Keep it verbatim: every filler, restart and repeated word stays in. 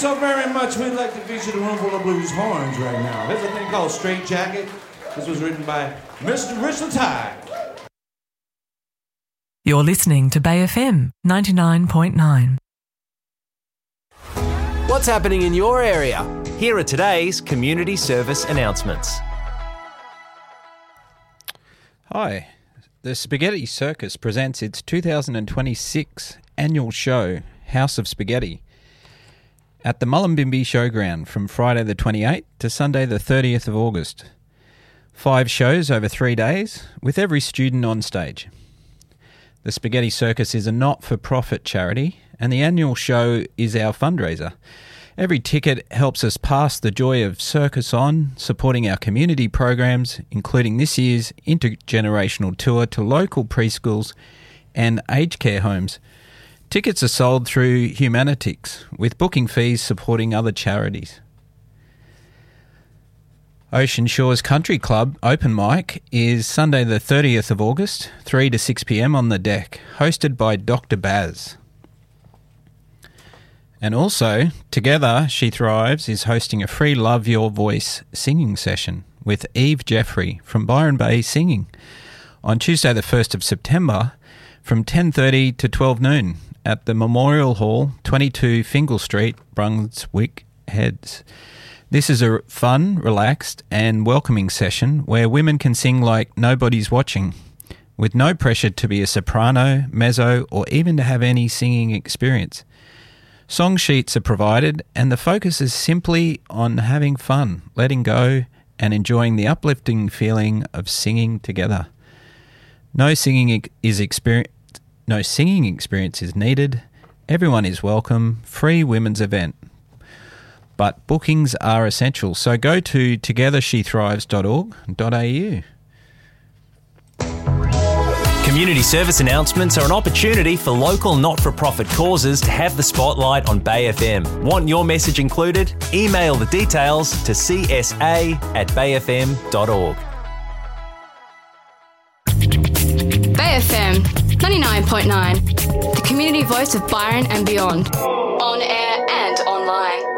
so very much. We'd like to feature the Roomful of Blues horns right now. Here's a thing called Straight Jacket. This was written by Mister Richard Tye. You're listening to Bay F M ninety-nine point nine. What's happening in your area? Here are today's community service announcements. Hi. The Spaghetti Circus presents its two thousand twenty-six annual show, House of Spaghetti, at the Mullumbimby Showground from Friday the twenty-eighth to Sunday the thirtieth of August. Five shows over three days, with every student on stage. The Spaghetti Circus is a not-for-profit charity, and the annual show is our fundraiser. Every ticket helps us pass the joy of circus on, supporting our community programs, including this year's intergenerational tour to local preschools and aged care homes. Tickets are sold through Humanitix, with booking fees supporting other charities. Ocean Shores Country Club Open Mic is Sunday the thirtieth of August, three to six p m on the deck, hosted by Doctor Baz. And also, Together She Thrives is hosting a free Love Your Voice singing session with Eve Jeffrey from Byron Bay Singing on Tuesday the first of September from ten thirty to twelve noon at the Memorial Hall, twenty-two Fingal Street, Brunswick Heads. This is a fun, relaxed and welcoming session where women can sing like nobody's watching, with no pressure to be a soprano, mezzo or even to have any singing experience. Song sheets are provided and the focus is simply on having fun, letting go and enjoying the uplifting feeling of singing together. No singing is experience, no singing experience is needed. Everyone is welcome. Free women's event. But bookings are essential, so go to together she thrives dot org dot a u. Community service announcements are an opportunity for local not-for-profit causes to have the spotlight on Bay F M. Want your message included? Email the details to c s a at bay f m dot org. Bay F M ninety-nine point nine, the community voice of Byron and beyond. On air and online.